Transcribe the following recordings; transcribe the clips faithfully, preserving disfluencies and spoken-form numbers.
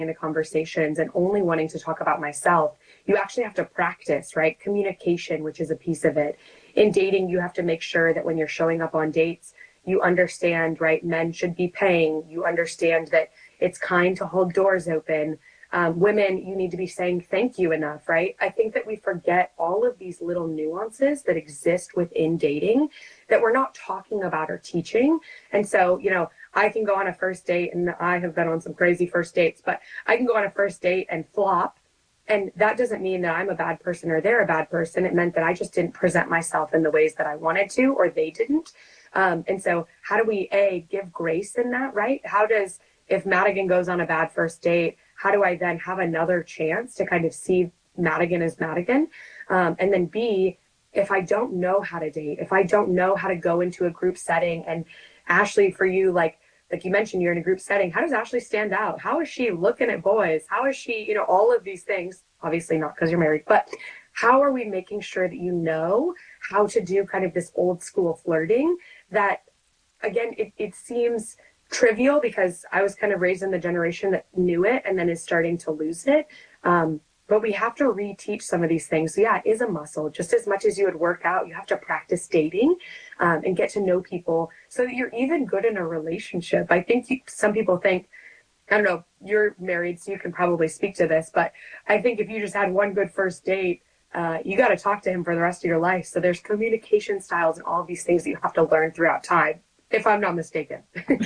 into conversations and only wanting to talk about myself. You actually have to practice, right? Communication, which is a piece of it. In dating, you have to make sure that when you're showing up on dates, you understand, right? Men should be paying. You understand that it's kind to hold doors open. Um, women, you need to be saying thank you enough, right? I think that we forget all of these little nuances that exist within dating that we're not talking about or teaching. And so, you know, I can go on a first date, and I have been on some crazy first dates, but I can go on a first date and flop. And that doesn't mean that I'm a bad person or they're a bad person. It meant that I just didn't present myself in the ways that I wanted to, or they didn't. Um, and so how do we, A, give grace in that, right? How does, if Madigan goes on a bad first date, how do I then have another chance to kind of see Madigan as Madigan? Um, and then B, if I don't know how to date, if I don't know how to go into a group setting, and Ashley, for you, like, like you mentioned, you're in a group setting. How does Ashley stand out? How is she looking at boys? How is she, you know, all of these things, obviously not because you're married, but how are we making sure that you know how to do kind of this old school flirting that, again, it, it seems trivial because I was kind of raised in the generation that knew it and then is starting to lose it. Um, but we have to reteach some of these things. So yeah, it is a muscle. Just as much as you would work out, you have to practice dating um, and get to know people so that you're even good in a relationship. I think you, some people think, I don't know, you're married, so you can probably speak to this, but I think if you just had one good first date, uh, you got to talk to him for the rest of your life. So there's communication styles and all these things that you have to learn throughout time, if I'm not mistaken.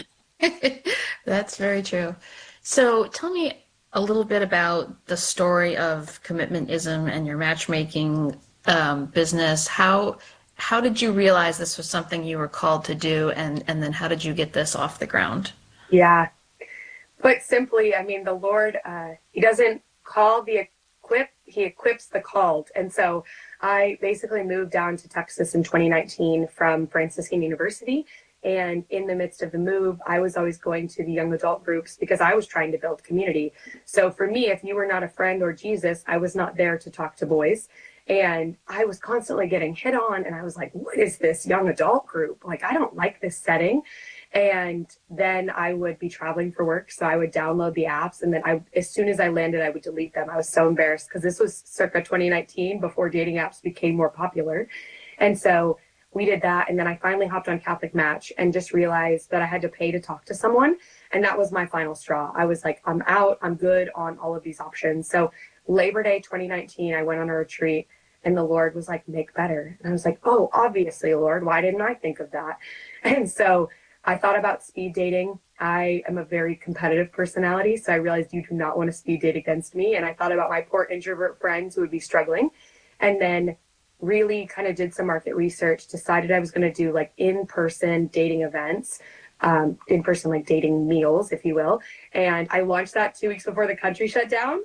That's very true. So tell me a little bit about the story of Commitmentism and your matchmaking um, business. How how did you realize this was something you were called to do, and and then how did you get this off the ground? Yeah. But simply, I mean, the Lord, uh, he doesn't call the equip, he equips the called. And so I basically moved down to Texas in twenty nineteen from Franciscan University. And in the midst of the move, I was always going to the young adult groups because I was trying to build community. So for me, if you were not a friend or Jesus, I was not there to talk to boys. And I was constantly getting hit on. And I was like, what is this young adult group? Like, I don't like this setting. And then I would be traveling for work. So I would download the apps. And then I, as soon as I landed, I would delete them. I was so embarrassed because this was circa twenty nineteen, before dating apps became more popular. And so we did that. And then I finally hopped on Catholic Match and just realized that I had to pay to talk to someone. And that was my final straw. I was like, I'm out. I'm good on all of these options. So Labor Day twenty nineteen, I went on a retreat and the Lord was like, make better. And I was like, oh, obviously, Lord, why didn't I think of that? And so I thought about speed dating. I am a very competitive personality. So I realized you do not want to speed date against me. And I thought about my poor introvert friends who would be struggling. And then really kind of did some market research, decided I was going to do like in-person dating events, um, in-person like dating meals, if you will. And I launched that two weeks before the country shut down.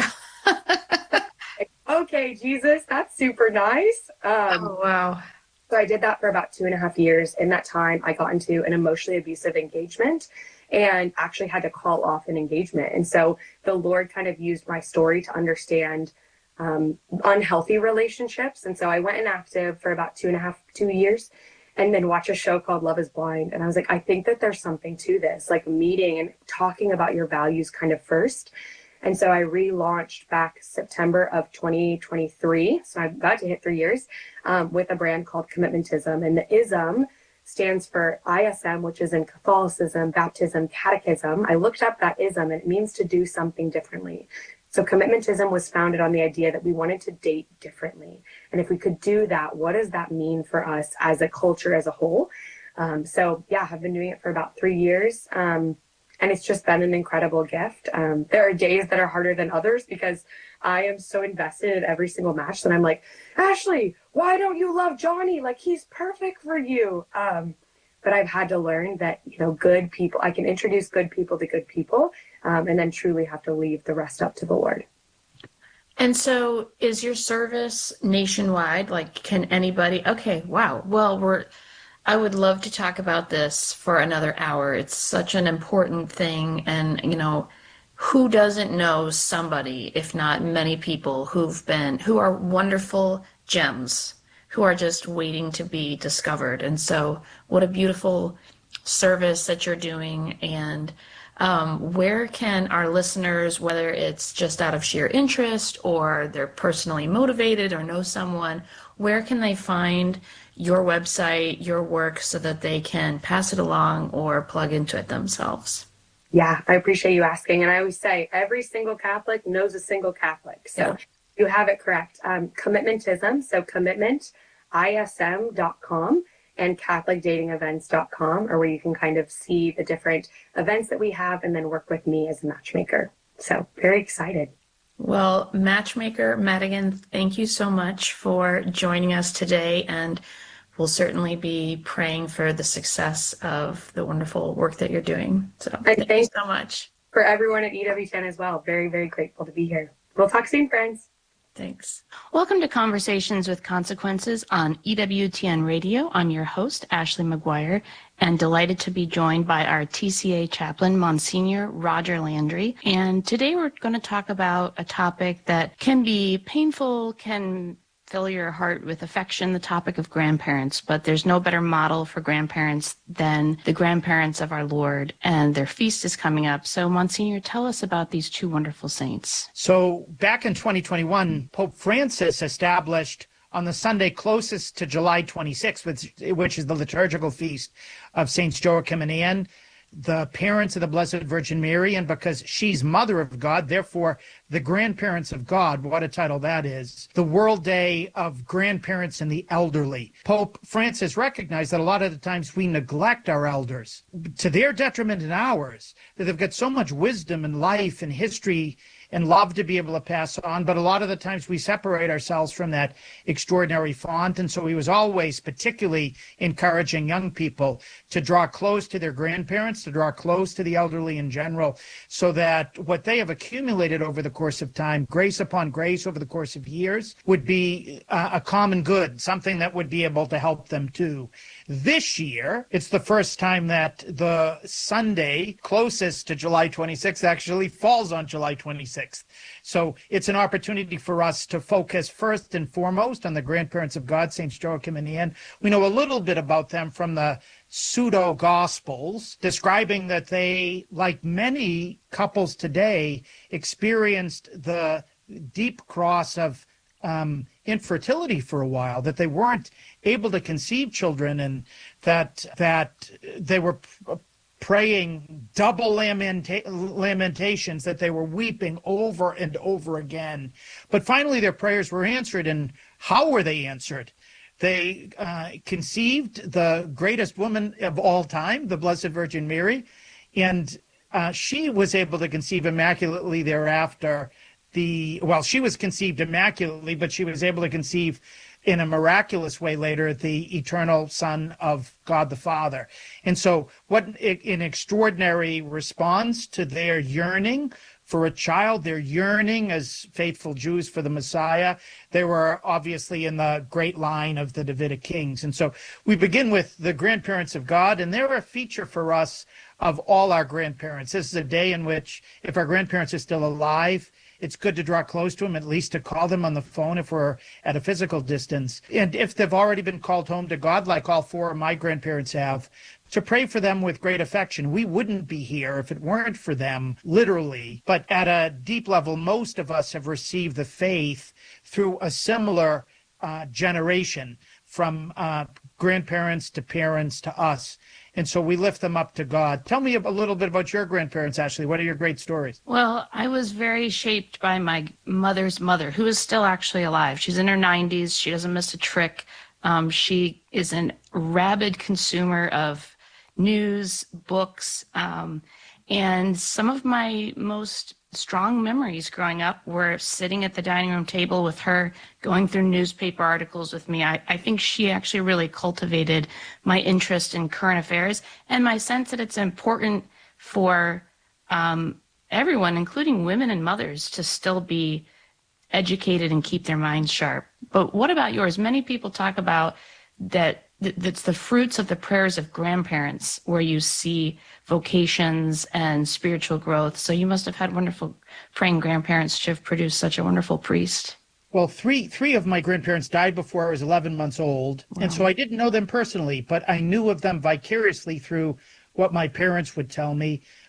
Okay, Jesus, that's super nice. Um, Oh, wow. so I did that for about two and a half years. In that time, I got into an emotionally abusive engagement and actually had to call off an engagement. And so the Lord kind of used my story to understand um, unhealthy relationships. And so I went inactive for about two and a half, two years, and then watched a show called Love is Blind. And I was like, I think that there's something to this, like meeting and talking about your values kind of first. And so I relaunched back September of twenty twenty-three. So I'm about to hit three years um, with a brand called Commitmentism. And the ism stands for I S M, which is in Catholicism, baptism, catechism. I looked up that ism, and it means to do something differently. So Commitmentism was founded on the idea that we wanted to date differently. And if we could do that, what does that mean for us as a culture as a whole? Um, so yeah, I've been doing it for about three years. Um, and it's just been an incredible gift. Um, there are days that are harder than others because I am so invested in every single match that I'm like, Ashley, why don't you love Johnny? Like, he's perfect for you. Um, but I've had to learn that, you know, good people, I can introduce good people to good people, um, and then truly have to leave the rest up to the Lord. And so is your service nationwide? Like, can anybody? Okay, wow. Well, we're, I would love to talk about this for another hour. It's such an important thing. And, you know, who doesn't know somebody, if not many people, who've been, who are wonderful gems, who are just waiting to be discovered. And so what a beautiful service that you're doing. And Um, where can our listeners, whether it's just out of sheer interest or they're personally motivated or know someone, where can they find your website, your work, so that they can pass it along or plug into it themselves? Yeah, I appreciate you asking. And I always say every single Catholic knows a single Catholic. So yeah. You have it correct. Um, commitmentism, so commitment I S M dot com and Catholic Dating Events dot com are where you can kind of see the different events that we have and then work with me as a matchmaker. So very excited. Well, matchmaker Madigan, thank you so much for joining us today, and we'll certainly be praying for the success of the wonderful work that you're doing. So thank you so much. For everyone at E W ten as well. Very, very grateful to be here. We'll talk soon, friends. Thanks. Welcome to Conversations with Consequences on E W T N Radio. I'm your host, Ashley McGuire, and delighted to be joined by our T C A chaplain, Monsignor Roger Landry. And today we're going to talk about a topic that can be painful, can fill your heart with affection, the topic of grandparents. But there's no better model for grandparents than the grandparents of our Lord, and their feast is coming up. So, Monsignor, tell us about these two wonderful saints. So back in twenty twenty-one, Pope Francis established on the Sunday closest to July twenty-sixth, which, which is the liturgical feast of Saints Joachim and Anne, the parents of the Blessed Virgin Mary, and because she's Mother of God, therefore the grandparents of God, what a title that is, the World Day of Grandparents and the Elderly. Pope Francis recognized that a lot of the times we neglect our elders, to their detriment and ours, that they've got so much wisdom and life and history and love to be able to pass on, but a lot of the times we separate ourselves from that extraordinary font. And so he was always particularly encouraging young people to draw close to their grandparents, to draw close to the elderly in general, so that what they have accumulated over the course of time, grace upon grace over the course of years, would be uh, a common good, something that would be able to help them too. This year, it's the first time that the Sunday closest to July twenty-sixth actually falls on July twenty-sixth. So it's an opportunity for us to focus first and foremost on the grandparents of God, Saints Joachim and Anne. We know a little bit about them from the pseudo-gospels, describing that they, like many couples today, experienced the deep cross of um, infertility for a while, that they weren't able to conceive children, and that that they were praying double lamenta- lamentations, that they were weeping over and over again. But finally their prayers were answered. And how were they answered? They uh, conceived the greatest woman of all time, the Blessed Virgin Mary, and uh, she was able to conceive immaculately thereafter. The well, she was conceived immaculately, but she was able to conceive in a miraculous way later, the eternal Son of God the Father. And so what an extraordinary response to their yearning for a child, their yearning as faithful Jews for the Messiah. They were obviously in the great line of the Davidic kings. And so we begin with the grandparents of God, and they're a feature for us of all our grandparents. This is a day in which, if our grandparents are still alive, it's good to draw close to them, at least to call them on the phone if we're at a physical distance. And if they've already been called home to God, like all four of my grandparents have, to pray for them with great affection. We wouldn't be here if it weren't for them, literally. But at a deep level, most of us have received the faith through a similar uh, generation, from uh, grandparents to parents to us. And so we lift them up to God. Tell me a little bit about your grandparents, Ashley. What are your great stories? Well, I was very shaped by my mother's mother, who is still actually alive. She's in her nineties. She doesn't miss a trick. Um, she is a rabid consumer of news, books, um, and some of my most strong memories growing up were sitting at the dining room table with her, going through newspaper articles with me. I, I think she actually really cultivated my interest in current affairs and my sense that it's important for um, everyone, including women and mothers, to still be educated and keep their minds sharp. But what about yours? Many people talk about that that's the fruits of the prayers of grandparents, where you see vocations and spiritual growth. So you must have had wonderful praying grandparents to have produced such a wonderful priest. Well, three three of my grandparents died before I was eleven months old. Wow. And so I didn't know them personally, but I knew of them vicariously through what my parents would tell me.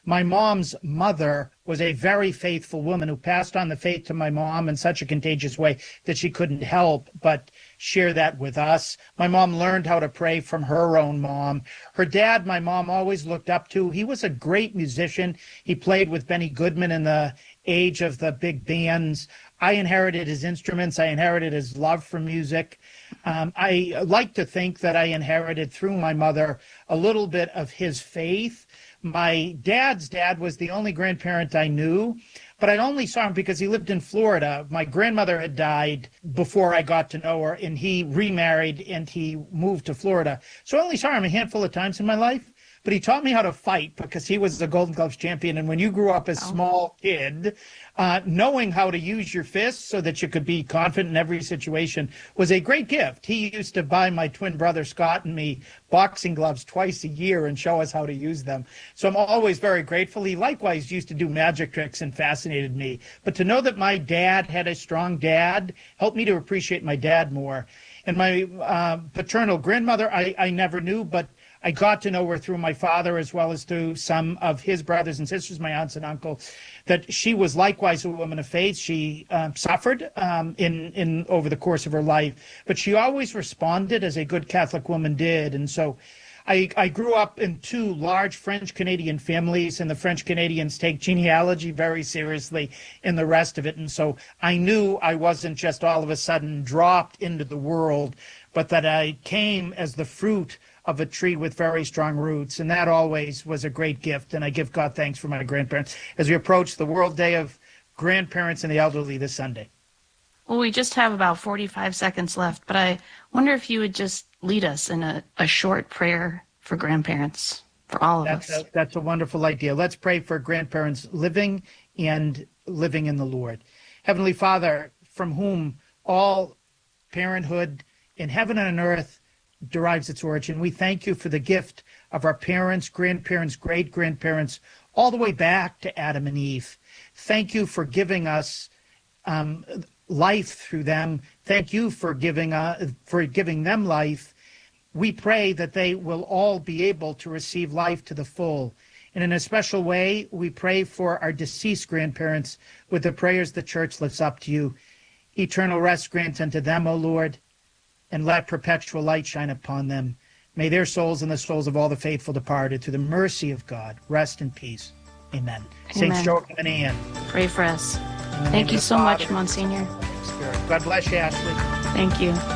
My mom's mother was a very faithful woman who passed on the faith to my mom in such a contagious way that she couldn't help but share that with us. My mom learned how to pray from her own mom. Her dad, my mom always looked up to. He was a great musician. He played with Benny Goodman in the age of the big bands. I inherited his instruments. I inherited his love for music. Um, I like to think that I inherited through my mother a little bit of his faith. My dad's dad was the only grandparent I knew, but I only saw him because he lived in Florida. My grandmother had died before I got to know her, and he remarried and he moved to Florida. So I only saw him a handful of times in my life. But he taught me how to fight because he was the Golden Gloves champion. And when you grew up as a small kid, uh, knowing how to use your fists so that you could be confident in every situation was a great gift. He used to buy my twin brother Scott and me boxing gloves twice a year and show us how to use them. So I'm always very grateful. He likewise used to do magic tricks and fascinated me. But to know that my dad had a strong dad helped me to appreciate my dad more. And my uh, paternal grandmother, I, I never knew, but I got to know her through my father as well as through some of his brothers and sisters, my aunts and uncle, that she was likewise a woman of faith. She um, suffered um, in, in over the course of her life, but she always responded as a good Catholic woman did. And so I, I grew up in two large French-Canadian families, and the French-Canadians take genealogy very seriously and the rest of it. And so I knew I wasn't just all of a sudden dropped into the world, but that I came as the fruit of a tree with very strong roots. And that always was a great gift. And I give God thanks for my grandparents as we approach the World Day of Grandparents and the Elderly this Sunday. Well, we just have about forty-five seconds left, but I wonder if you would just lead us in a, a short prayer for grandparents, for all of that's us. A, that's a wonderful idea. Let's pray for grandparents living and living in the Lord. Heavenly Father, from whom all parenthood in heaven and on earth derives its origin, we thank you for the gift of our parents, grandparents, great-grandparents, all the way back to Adam and Eve. Thank you for giving us um, life through them. Thank you for giving uh, for giving them life. We pray that they will all be able to receive life to the full. And in a special way, we pray for our deceased grandparents with the prayers the Church lifts up to you. Eternal rest grant unto them, O Lord, and let perpetual light shine upon them. May their souls and the souls of all the faithful departed, through the mercy of God, rest in peace. Amen. Amen. Saints Joachim and Anne. Pray for us. Thank you so much, Monsignor. God bless you, Ashley. Thank you.